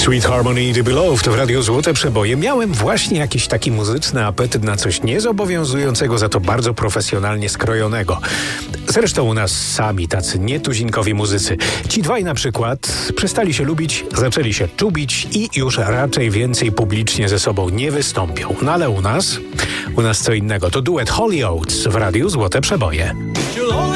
Sweet Harmony i The Beloved w Radiu Złote Przeboje. Miałem właśnie jakiś taki muzyczny apetyt na coś niezobowiązującego, za to bardzo profesjonalnie skrojonego. Zresztą u nas sami tacy nietuzinkowi muzycy. Ci dwaj na przykład przestali się lubić, zaczęli się czubić i już raczej więcej publicznie ze sobą nie wystąpią. No ale u nas co innego. To duet Hollyoaks w Radiu Złote Przeboje. You'll always